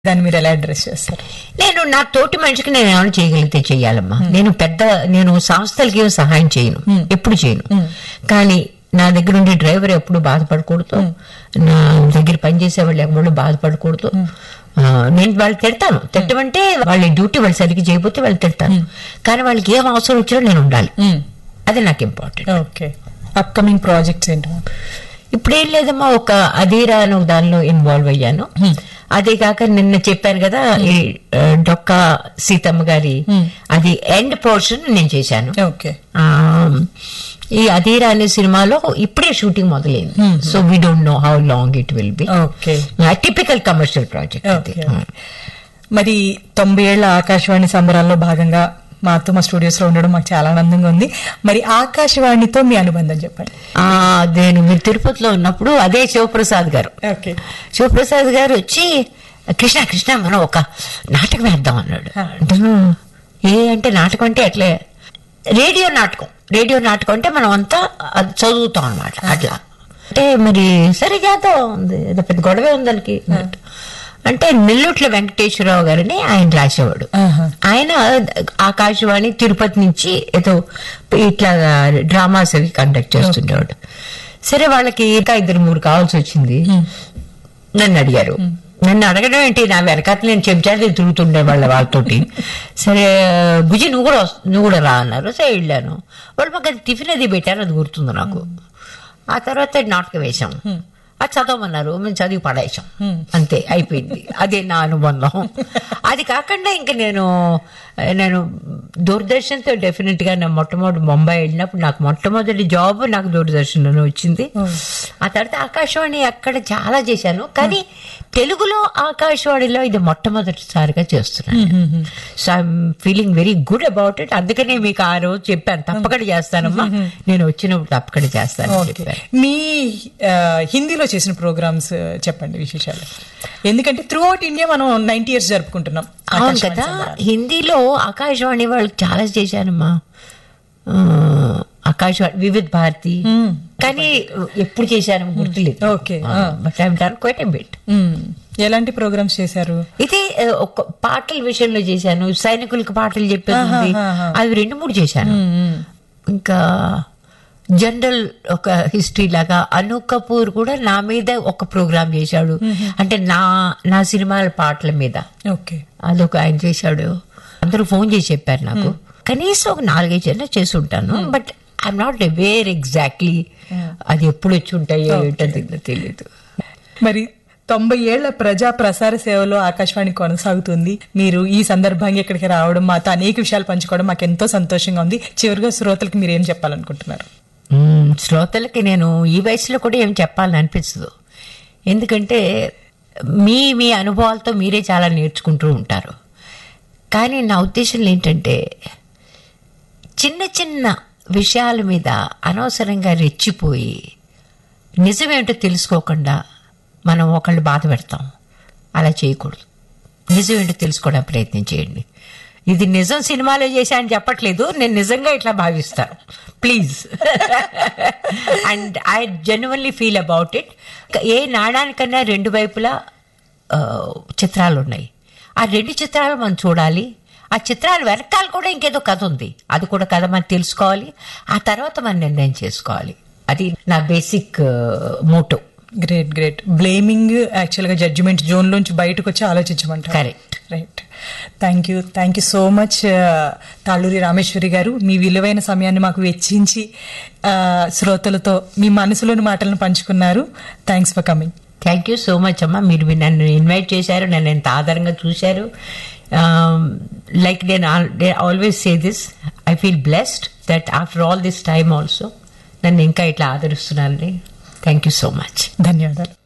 దాన్ని మీరు ఎలా అడ్రస్ చేస్తారు? నేను నా తోటి మనిషికి నేను ఏమైనా చేయగలిగితే చెయ్యాలమ్మా. నేను సంస్థలకి ఏం సహాయం చేయను, ఎప్పుడు చేయను. కానీ నా దగ్గర ఉండే డ్రైవర్ ఎప్పుడు బాధపడకూడదు, నా దగ్గర పనిచేసే వాళ్ళు ఎవరు బాధపడకూడదు. నేను వాళ్ళు తిట్టమంటే వాళ్ళ డ్యూటీ వాళ్ళు సరిగ్గా చేయకపోతే వాళ్ళు తిడతాను. కానీ వాళ్ళకి ఏం అవసరం వచ్చినా నేను ఉండాలి, అది నాకు ఇంపార్టెంట్. ఓకే, అప్కమింగ్ ప్రాజెక్ట్స్ ఏంటి? ఇప్పుడేం లేదమ్మా, ఒక అధీరా అనే దానిలో ఇన్వాల్వ్ అయ్యాను. అదే కాక నిన్న చెప్పాను కదా, ఈ డొక్కా సీతమ్మ గారి అది ఎండ్ పోర్షన్ నేను చేశాను. ఓకే, ఈ అధీరా అనే సినిమాలో ఇప్పుడే షూటింగ్ మొదలైంది. So we don't know how long it will be. Okay, typical commercial project. మరి 90 ఏళ్ల ఆకాశవాణి సంబరాల్లో భాగంగా మాతో మా స్టూడియోస్ లో ఉండడం మాకు చాలా ఆనందంగా ఉంది. మరి ఆకాశవాణితో మీ అనుబంధం చెప్పండి. మీరు తిరుపతిలో ఉన్నప్పుడు అదే శివప్రసాద్ గారు వచ్చి కృష్ణ మనం ఒక నాటకం వేద్దాం అన్నాడు. అంటే నాటకం అంటే అట్లే రేడియో నాటకం అంటే మనం అంతా చదువుతాం అన్నమాట. అట్లా అంటే మరి సరే చేద్దాం, పెద్ద గొడవే ఉంది దానికి అంటే నెల్లూట్ల వెంకటేశ్వరరావు గారిని ఆయన రాసేవాడు. ఆయన ఆకాశవాణి తిరుపతి నుంచి ఏదో ఇట్లా డ్రామాస్ అవి కండక్ట్ చేస్తుండేవాడు. సరే వాళ్ళకి ఇంకా 2-3 కావాల్సి వచ్చింది. నన్ను అడిగారు. నన్ను అడగడం ఏంటి, నా వెనకాల నేను చెంచాలు తిరుగుతుండే వాళ్ళతోటి. సరే బుజ్జి నువ్వు కూడా రా అన్నారు. సరే వెళ్ళాను. వాళ్ళు మాకు అది టిఫిన్ అది పెట్టారు, అది గుర్తుంది నాకు. ఆ తర్వాత నాటకం వేశాం. అది చదవమన్నారు, మేము చదివి పడేసాం, అంతే అయిపోయింది. అదే నా అనుబంధం. అది కాకుండా ఇంకా నేను దూరదర్శన్తో డెఫినెట్ గా నా మొట్టమొదటి ముంబై వెళ్ళినప్పుడు నాకు మొట్టమొదటి జాబ్ నాకు దూరదర్శన్లోనే వచ్చింది. ఆ తర్వాత ఆకాశవాణి అక్కడ చాలా చేశాను, కానీ తెలుగులో ఆకాశవాణిలో ఇది మొట్టమొదటిసారిగా చేస్తున్నాను. So I'm feeling very good about it. అందుకనే మీకు ఆ రోజు చెప్పాను, తప్పకుండా చేస్తానమ్మా, నేను వచ్చినప్పుడు తప్పకుండా చేస్తాను. మీ హిందీలో చేసిన ప్రోగ్రామ్స్ చెప్పండి విశేషాలు. ఎందుకంటే త్రూ అవుట్ ఇండియా మనం 90 years జరుపుకుంటున్నాం. అవును కదా, హిందీలో ఆకాశవాణి వాళ్ళకి చాలా చేశానమ్మా. ఆకాశవాణి, వివిధ భారతి, కానీ ఎప్పుడు చేశాను గుర్తులేదు. Okay, but I have done quite a bit. ఎలాంటి ప్రోగ్రామ్స్ చేశారు? ఇది ఒక పాటల విషయంలో చేశాను, సైనికులకు పాటలు చెప్పేది, అవి 2-3 చేశాను. ఇంకా జనరల్ ఒక హిస్టరీ లాగా అను కపూర్ కూడా నా మీద ఒక ప్రోగ్రామ్ చేశాడు, అంటే నా సినిమాల పాటల మీద. ఓకే, అదొక ఆయన చేశాడు. అందరూ ఫోన్ చేసి చెప్పారు నాకు. కనీసం ఒక 4-5 చేసి ఉంటాను. But I'm not aware exactly అది ఎప్పుడు వచ్చి ఉంటాయో ఏంటో తెలియదు. మరి 90 ఏళ్ల ప్రజా ప్రసార సేవలో ఆకాశవాణి కొనసాగుతుంది. మీరు ఈ సందర్భంగా ఇక్కడికి రావడం, మాతో అనేక విషయాలు పంచుకోవడం మాకు ఎంతో సంతోషంగా ఉంది. చివరిగా శ్రోతలకు మీరు ఏం చెప్పాలనుకుంటున్నారు? శ్రోతలకి నేను ఈ వయసులో కూడా ఏం చెప్పాలని అనిపించదు. ఎందుకంటే మీ అనుభవాలతో మీరే చాలా నేర్చుకుంటూ ఉంటారు. కానీ నా ఉద్దేశం ఏంటంటే చిన్న చిన్న విషయాల మీద అనవసరంగా రెచ్చిపోయి నిజమేంటో తెలుసుకోకుండా మనం ఒకళ్ళు బాధ పెడతాం. అలా చేయకూడదు. నిజమేంటో తెలుసుకోవడానికి ప్రయత్నం చేయండి. ఇది నిజం సినిమాలో చేశా అని చెప్పట్లేదు, నేను నిజంగా ఇట్లా భావిస్తాను, please. And I genuinely feel about it. ఏ నాణానికన్నా 2 వైపులా చిత్రాలు ఉన్నాయి. ఆ 2 చిత్రాలు మనం చూడాలి. ఆ చిత్రాలు వెనకాల కూడా ఇంకేదో కథ ఉంది, అది కూడా కథ మనం తెలుసుకోవాలి. ఆ తర్వాత మనం నిర్ణయం చేసుకోవాలి. అది నా basic Moto. Great. Blaming actual గా జడ్జిమెంట్ జోన్ లోంచి బయటకు వచ్చి ఆలోచించమంటారు. Correct, right. Thank you so much Talluri Rameshwari గారు. మీ విలువైన సమయాన్ని మాకు వెచ్చించి శ్రోతలతో మీ మనసులోని మాటలను పంచుకున్నారు. Thanks for coming. Thank you so much అమ్మా. మీరు నన్ను ఇన్వైట్ చేశారు, నన్ను ఎంత ఆదరంగా చూశారు. లైక్ నేను always say this, I feel blessed that after all this time also నన్ను ఇంకా ఇట్లా ఆదరిస్తున్నారని. Thank you so much. ధన్యవాదాలు.